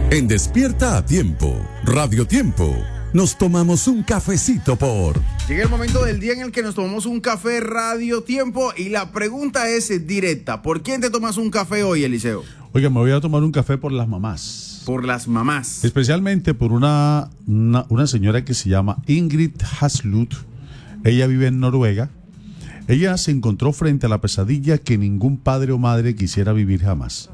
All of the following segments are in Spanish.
En Despierta a Tiempo, Radio Tiempo, nos tomamos un cafecito por... Llega el momento del día en el que nos tomamos un café Radio Tiempo y la pregunta es directa. ¿Por quién te tomas un café hoy, Eliseo? Oiga, me voy a tomar un café por las mamás. Por las mamás. Especialmente por una señora que se llama Ingrid Haslund. Ella vive en Noruega. Ella se encontró frente a la pesadilla que ningún padre o madre quisiera vivir jamás.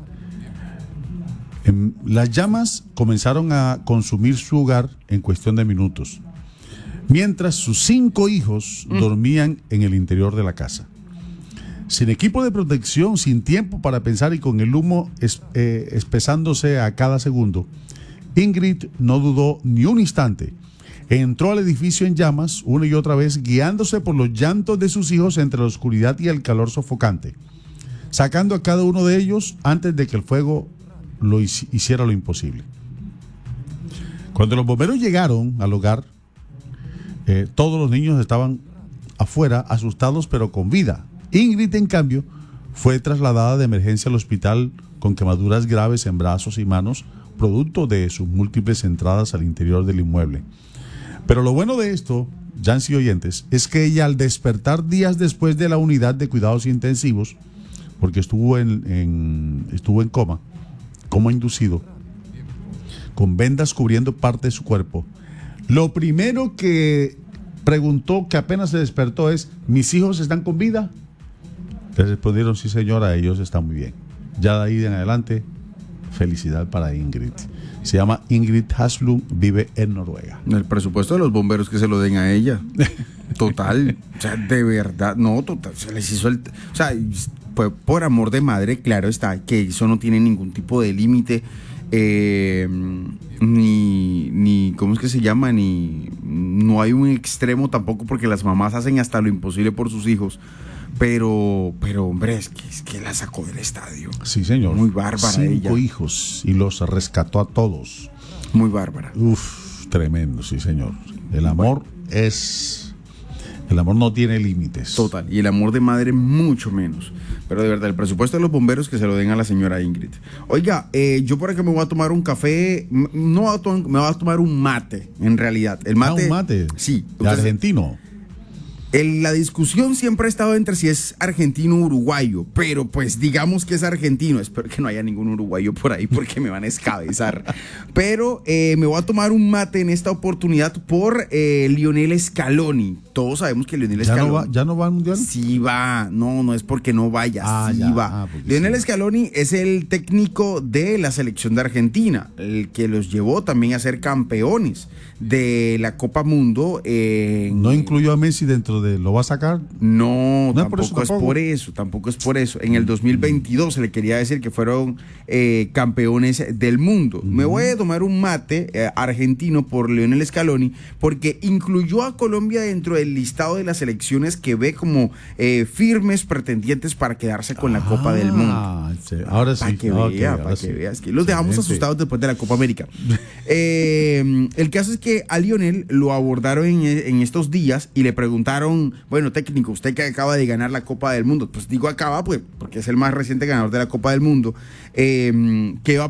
Las llamas comenzaron a consumir su hogar en cuestión de minutos, mientras sus 5 hijos dormían en el interior de la casa. Sin equipo de protección, sin tiempo para pensar y con el humo espesándose a cada segundo, Ingrid no dudó ni un instante. Entró al edificio en llamas una y otra vez, guiándose por los llantos de sus hijos entre la oscuridad y el calor sofocante, sacando a cada uno de ellos antes de que el fuego hiciera lo imposible. Cuando los bomberos llegaron al hogar, todos los niños estaban afuera, asustados pero con vida. Ingrid, en cambio, fue trasladada de emergencia al hospital con quemaduras graves en brazos y manos, producto de sus múltiples entradas al interior del inmueble. Pero lo bueno de esto, Yancy oyentes, es que ella, al despertar días después de la unidad de cuidados intensivos, porque estuvo en coma inducido, con vendas cubriendo parte de su cuerpo, lo primero que preguntó, que apenas se despertó, es: ¿mis hijos están con vida? Le respondieron: sí, señora, ellos están muy bien. Ya de ahí en adelante, felicidad para Ingrid. Se llama Ingrid Haslund, vive en Noruega. El presupuesto de los bomberos que se lo den a ella. Total. O sea, de verdad, no, total. Se les hizo o sea, por amor de madre, claro está, que eso no tiene ningún tipo de límite, ni ¿cómo es que se llama? No hay un extremo tampoco, porque las mamás hacen hasta lo imposible por sus hijos. Pero hombre, es que la sacó del estadio. Sí, señor. Muy bárbara 5 ella. hijos y los rescató a todos. Muy bárbara. Uf, tremendo, sí, señor. El amor no tiene límites. Total, y el amor de madre mucho menos. Pero de verdad, el presupuesto de los bomberos que se lo den a la señora Ingrid. Oiga, yo por acá me voy a tomar un café, me voy a tomar un mate, en realidad. El mate. ¿Un mate? Sí. ¿De argentino? La discusión siempre ha estado entre si es argentino o uruguayo, pero pues digamos que es argentino. Espero que no haya ningún uruguayo por ahí porque me van a escabezar. Pero me voy a tomar un mate en esta oportunidad por Lionel Scaloni. Todos sabemos que Lionel Scaloni... ¿Ya no va al mundial? Sí va, no es porque no vaya, sí ya, va. Lionel Scaloni es el técnico de la selección de Argentina, el que los llevó también a ser campeones de la Copa Mundo. ¿No incluyó a Messi dentro de lo va a sacar? No, tampoco es por eso. En el 2022 se le quería decir que fueron campeones del mundo. Me voy a tomar un mate argentino por Lionel Scaloni porque incluyó a Colombia dentro del listado de las selecciones que ve como firmes pretendientes para quedarse con la Copa del Mundo. Sí. Ahora sí. Para que veas que los dejamos asustados después de la Copa América. El caso es que a Lionel lo abordaron en estos días y le preguntaron: bueno, técnico, usted que acaba de ganar la Copa del Mundo, pues digo acaba, pues porque es el más reciente ganador de la Copa del Mundo, ¿qué va